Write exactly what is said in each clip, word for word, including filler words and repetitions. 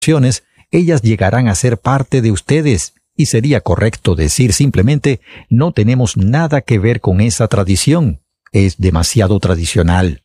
ellas llegarán a ser parte de ustedes, y sería correcto decir simplemente, no tenemos nada que ver con esa tradición, es demasiado tradicional.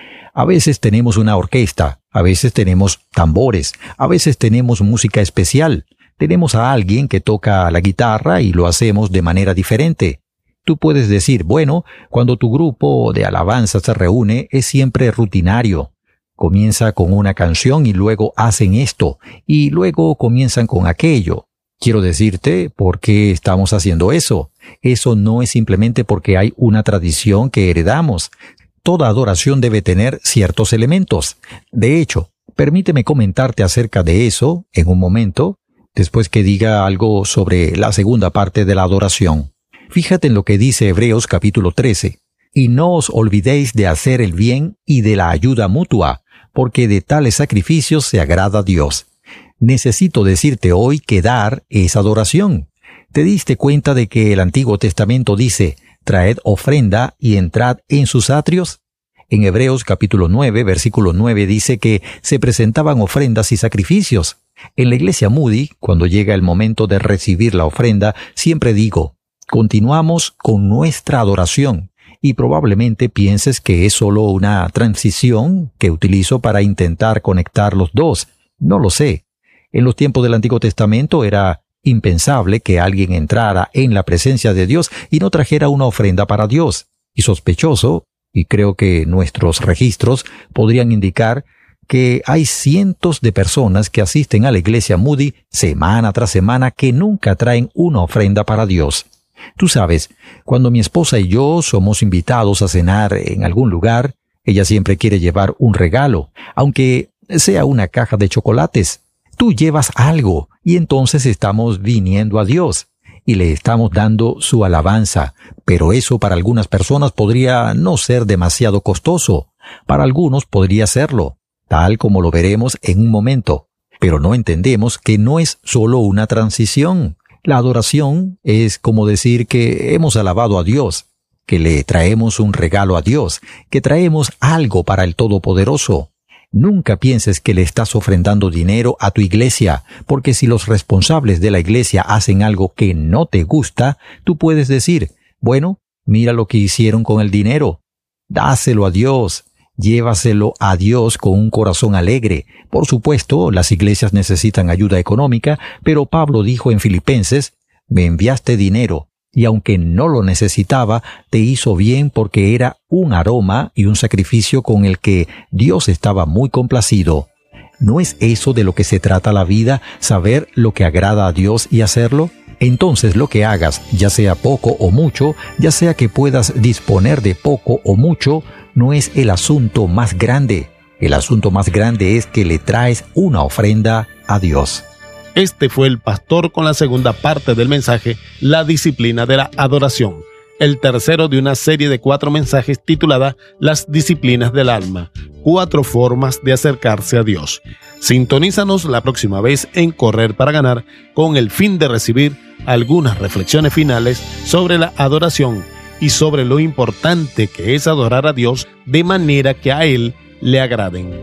A veces tenemos una orquesta, a veces tenemos tambores, a veces tenemos música especial, tenemos a alguien que toca la guitarra y lo hacemos de manera diferente. Tú puedes decir, bueno, cuando tu grupo de alabanza se reúne es siempre rutinario. Comienza con una canción y luego hacen esto, y luego comienzan con aquello. Quiero decirte por qué estamos haciendo eso. Eso no es simplemente porque hay una tradición que heredamos. Toda adoración debe tener ciertos elementos. De hecho, permíteme comentarte acerca de eso en un momento, después que diga algo sobre la segunda parte de la adoración. Fíjate en lo que dice Hebreos capítulo trece. Y no os olvidéis de hacer el bien y de la ayuda mutua, porque de tales sacrificios se agrada a Dios. Necesito decirte hoy que dar es adoración. ¿Te diste cuenta de que el Antiguo Testamento dice, traed ofrenda y entrad en sus atrios? En Hebreos capítulo nueve, versículo nueve dice que se presentaban ofrendas y sacrificios. En la iglesia Moody, cuando llega el momento de recibir la ofrenda, siempre digo, continuamos con nuestra adoración. Y probablemente pienses que es solo una transición que utilizo para intentar conectar los dos. No lo sé. En los tiempos del Antiguo Testamento era impensable que alguien entrara en la presencia de Dios y no trajera una ofrenda para Dios. Y sospechoso, y creo que nuestros registros podrían indicar que hay cientos de personas que asisten a la iglesia Moody semana tras semana que nunca traen una ofrenda para Dios. Tú sabes, cuando mi esposa y yo somos invitados a cenar en algún lugar, ella siempre quiere llevar un regalo, aunque sea una caja de chocolates. Tú llevas algo, y entonces estamos viniendo a Dios, y le estamos dando su alabanza, pero eso para algunas personas podría no ser demasiado costoso, para algunos podría serlo, tal como lo veremos en un momento, pero no entendemos que no es solo una transición. La adoración es como decir que hemos alabado a Dios, que le traemos un regalo a Dios, que traemos algo para el Todopoderoso. Nunca pienses que le estás ofrendando dinero a tu iglesia, porque si los responsables de la iglesia hacen algo que no te gusta, tú puedes decir, bueno, mira lo que hicieron con el dinero. Dáselo a Dios. Llévaselo a Dios con un corazón alegre. Por supuesto, las iglesias necesitan ayuda económica, pero Pablo dijo en Filipenses, me enviaste dinero, y aunque no lo necesitaba, te hizo bien porque era un aroma y un sacrificio con el que Dios estaba muy complacido. ¿No es eso de lo que se trata la vida, saber lo que agrada a Dios y hacerlo? Entonces lo que hagas, ya sea poco o mucho, ya sea que puedas disponer de poco o mucho, no es el asunto más grande. El asunto más grande es que le traes una ofrenda a Dios. Este fue el pastor con la segunda parte del mensaje, La disciplina de la adoración, el tercero de una serie de cuatro mensajes titulada Las disciplinas del alma, cuatro formas de acercarse a Dios. Sintonízanos la próxima vez en Correr para Ganar con el fin de recibir algunas reflexiones finales sobre la adoración y sobre lo importante que es adorar a Dios de manera que a Él le agraden.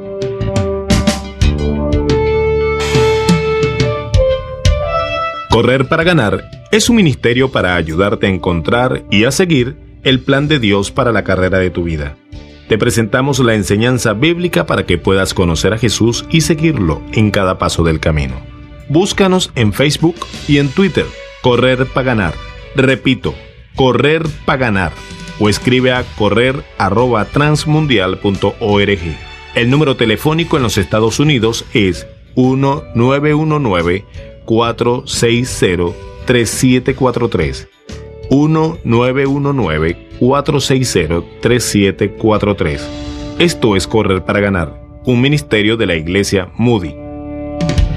Correr para Ganar es un ministerio para ayudarte a encontrar y a seguir el plan de Dios para la carrera de tu vida. Te presentamos la enseñanza bíblica para que puedas conocer a Jesús y seguirlo en cada paso del camino. Búscanos en Facebook y en Twitter, Correr para Ganar. Repito, Correr para Ganar. O escribe a correr arroba transmundial punto org. El número telefónico en los Estados Unidos es uno nueve uno nueve, cuatro seis cero, tres siete cuatro tres. uno nueve uno nueve, cuatro seis cero, tres siete cuatro tres. Esto es Correr para Ganar, un ministerio de la iglesia Moody.